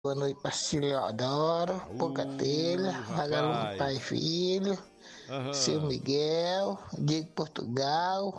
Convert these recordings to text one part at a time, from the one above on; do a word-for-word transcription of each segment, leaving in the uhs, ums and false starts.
Boa noite para Ciliodoro, Pocatelha, Uh, Vagalume Pai e rapaz. Filho, Seu Aham, Miguel, Diego Portugal,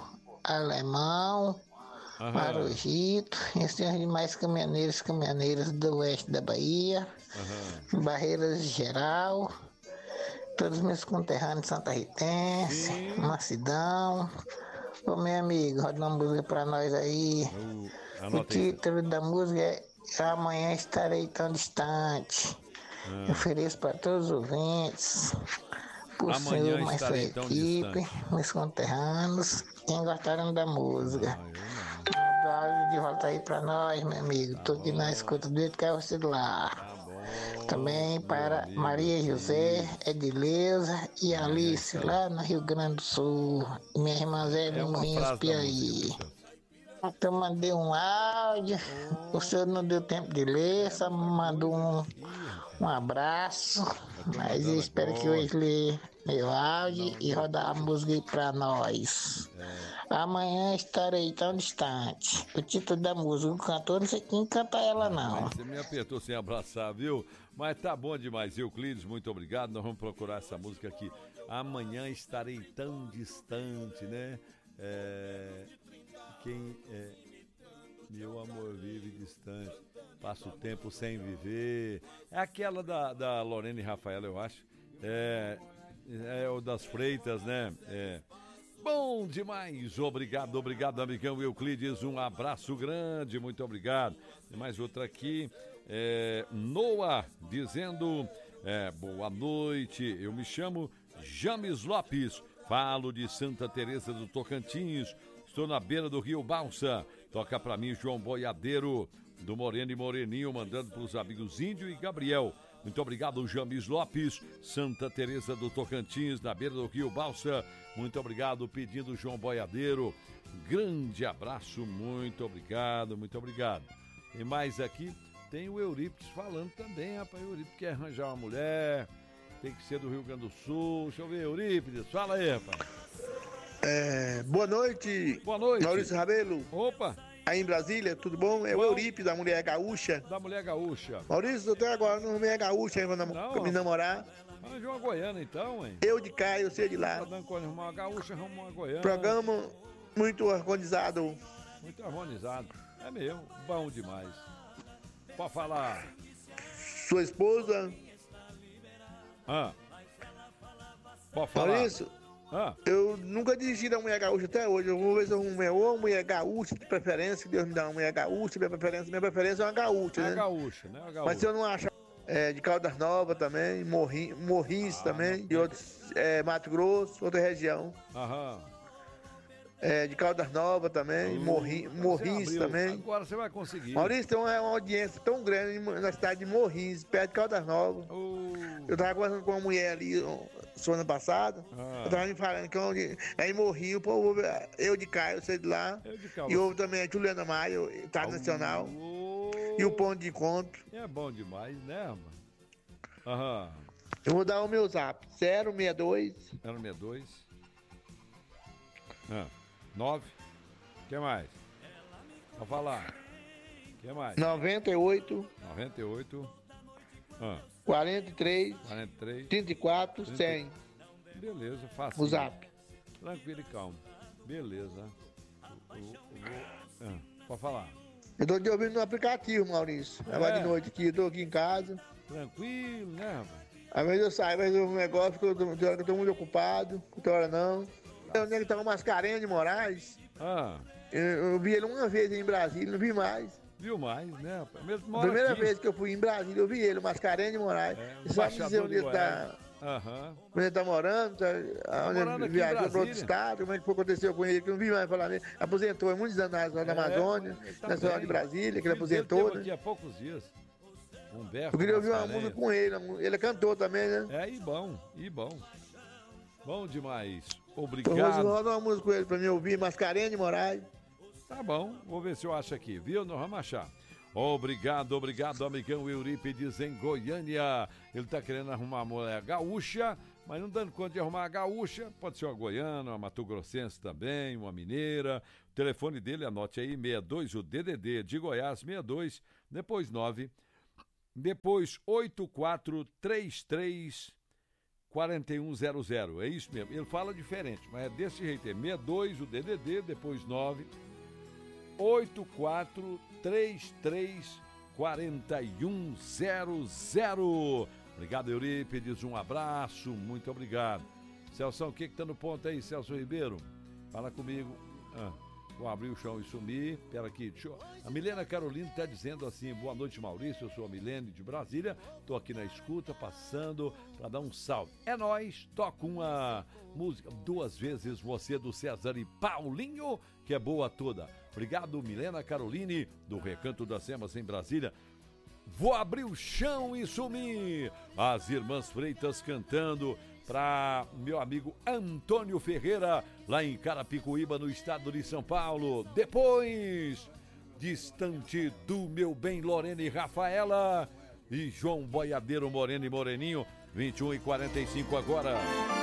Alemão, aham, Marojito, e os demais caminhoneiros e caminhoneiras do oeste da Bahia, aham. Barreiras Geral, todos os meus conterrâneos Santa Ritense, Sim. Macidão. Ô meu amigo, roda uma música pra nós aí. Uh, O anota aí. título da música é Amanhã Estarei Tão Distante. Eu Ah, ofereço para todos os ouvintes, por senhor, amanhã mais sua estarei tão equipe, distante. meus conterrâneos, quem gostaram da música. Não, eu não. Manda o áudio de volta aí para nós, meu amigo. Tá Tô aqui na bom, escuta do que é você de lá. tá bom, Também meu para amigo Maria José, Euclides. Edileuza e Amanhã Alice, estarei. lá no Rio Grande do Sul. E minha irmã Zé É no uma Morrinhos, frase da música, Piauí. Matheus. Então mandei um áudio, o Oh, senhor não deu tempo de ler, é só me muita mandou coisa um, aqui, um rapaz. abraço, Eu tô mas eu mandando espero que agora. hoje lê meu áudio Não, e não. rodar a música aí pra nós. É, Amanhã estarei tão distante. O título da música, o cantor, não sei quem canta ela não. rapaz, você me apertou sem abraçar, viu? Mas tá bom demais. Euclides, muito obrigado. Nós vamos procurar essa música aqui. Amanhã estarei tão distante, né? É, quem é, meu amor vive distante, passa o tempo sem viver. É aquela da, da Lorena e Rafaela, eu acho. É, é o das Freitas, né? É. Bom demais, obrigado, obrigado, amigão Euclides, um abraço grande, muito obrigado. Tem mais outra aqui, é, Noah, dizendo, é, boa noite, eu me chamo James Lopes, falo de Santa Teresa do Tocantins, estou na beira do Rio Balsa, toca pra mim João Boiadeiro, do Moreno e Moreninho, mandando pros amigos Índio e Gabriel. Muito obrigado, James Lopes, Santa Teresa do Tocantins, na beira do Rio Balsa. Muito obrigado, pedindo João Boiadeiro. Grande abraço, muito obrigado, muito obrigado. Tem mais aqui, tem o Eurípides falando também, rapaz. O Eurípides quer arranjar uma mulher, tem que ser do Rio Grande do Sul. Deixa eu ver, Eurípides, fala aí, rapaz. É, boa noite, Boa noite. Maurício Rabelo. Opa, Aí em Brasília, tudo bom? É o bom, Eurípides, da mulher gaúcha. da mulher gaúcha. Maurício, eu tô agora no mulher gaúcha aí pra nam- Não, pra me rapaz, namorar. arranjou uma goiana então, hein? Eu de cá, eu sei de Tá lá. dando com arrumar uma gaúcha, arrumou uma goiana. Programa muito organizado. Muito harmonizado. É mesmo, bom demais. Pode falar. Sua esposa. Ah, pode falar. Maurício, Ah, eu nunca desisti da mulher gaúcha até hoje. Eu vou ver se eu arrumo uma mulher gaúcha de preferência, que Deus me dá uma mulher gaúcha, minha preferência, minha preferência é uma gaúcha, a né? gaúcha, né? A Mas se gaúcha. eu não achar é, de Caldas Novas também, Morri, Morris Ah, não também, e tem. outros, é, Mato Grosso, outra região. Aham. É, de Caldas Novas também, Morri, Uh, então você Morris abriu. também. Agora você vai conseguir. Maurício tem uma, uma audiência tão grande na cidade de Morris, perto de Caldas Novas. Eu Uh, tava conversando com uma mulher ali ó, semana passada. ah, Eu tava me falando que onde, é em Morrinho, o povo, eu de cá, eu sei de lá. eu de cá. E houve também a Juliana Maia, Estado Nacional. E o Uh, ponto de encontro. é bom demais, né, mano? Aham. Eu vou dar o meu zap: zero seis dois, Era sessenta e dois. Ah, nove. O que mais? Pode falar. O que mais? noventa e oito, noventa e oito. Ah, quarenta e três, quarenta e três. trinta e quatro, cem. Beleza, fácil. O zap. Tranquilo e calmo. Beleza. Eu, eu, eu vou... ah, pode falar. Eu tô te ouvindo no aplicativo, Maurício. Agora É. de noite aqui, eu tô aqui em casa. Tranquilo, né, rapaz? Às vezes eu saio, mas um negócio que eu tô, tem hora que eu tô muito ocupado, outra hora não. Onde ele tá com Mascarenhas de Moraes. Ah, Eu, eu vi ele uma vez em Brasília, não vi mais. viu mais, né, rapaz? Mesmo A mora primeira aqui. vez que eu fui em Brasília, eu vi ele, o Mascarenhas de Moraes. É, E sabe dizer embaixador onde de ele tá, Goiás. Aham. onde ele tá morando, tá, onde morando ele aqui em viajou para outro Brasília. estado, como é que foi, aconteceu com ele, que eu não vi mais falar nele. Aposentou há muitos anos na zona da É, Amazônia, ele tá na zona bem. de Brasília, que ele O filho dele aposentou, teve aqui né? há poucos dias. Humberto Eu queria ouvir uma Mascarenhas. música com ele, ele é cantor também, né? É, e bom, e bom. Bom demais. Então, Rose, Obrigado. roda uma música com ele pra mim ouvir, Mascarenhas de Moraes. Tá bom, vou ver se eu acho aqui, viu? Nós vamos achar. Obrigado, obrigado, amigão Eurípides em Goiânia. Ele tá querendo arrumar uma mulher gaúcha, mas não dando conta de arrumar a gaúcha. Pode ser uma goiana, uma mato-grossense também, uma mineira. O telefone dele, anote aí, sessenta e dois, o D D D de Goiás, sessenta e dois, depois nove depois oito quatro três três quatro um zero zero. É isso mesmo. Ele fala diferente, mas é desse jeito. É sessenta e dois, o D D D, depois nove oito quatro três três quatro um zero zero. Obrigado, Eurípides. Um abraço. Muito obrigado. Celso, o que que tá no ponto aí, Celso Ribeiro? Fala comigo. Ah. Vou abrir o chão e sumir. Pera aqui, deixa eu... A Milena Carolina está dizendo assim: boa noite, Maurício. Eu sou a Milene de Brasília. Estou aqui na escuta, passando para dar um salve. É nóis, toca uma música duas vezes você do César e Paulinho, que é boa toda. Obrigado, Milena Caroline, do Recanto das Semas em Brasília. Vou abrir o chão e sumir. As irmãs Freitas cantando para meu amigo Antônio Ferreira, lá em Carapicuíba, no estado de São Paulo. Depois, distante do meu bem Lorena e Rafaela e João Boiadeiro, Moreno e Moreninho, vinte e um e quarenta e cinco agora.